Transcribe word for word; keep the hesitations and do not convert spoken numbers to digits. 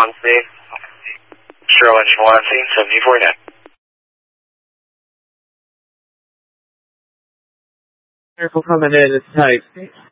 on scene. Sure, engine one on scene, seventy forty-nine. Careful coming in, it's tight.